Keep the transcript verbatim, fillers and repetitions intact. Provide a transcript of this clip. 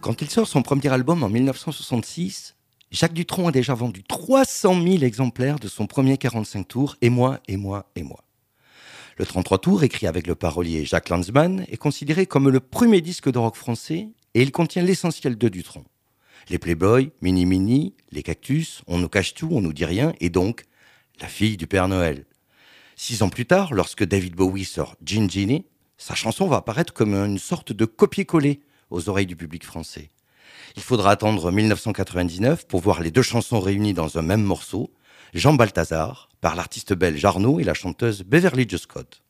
Quand il sort son premier album en mille neuf cent soixante-six, Jacques Dutronc a déjà vendu trois cent mille exemplaires de son premier quarante-cinq tours, Et moi, et moi, et moi. Le trente-trois tours, écrit avec le parolier Jacques Lanzmann, est considéré comme le premier disque de rock français et il contient l'essentiel de Dutronc. Les Playboys, Mini Mini, les Cactus, On nous cache tout, on nous dit rien, et donc la fille du Père Noël. Six ans plus tard, lorsque David Bowie sort Gin Ginny, sa chanson va apparaître comme une sorte de copier-coller aux oreilles du public français. Il faudra attendre mille neuf cent quatre-vingt-dix-neuf pour voir les deux chansons réunies dans un même morceau, Jean Balthazar, par l'artiste belge Arnaud et la chanteuse Beverly Joe Scott.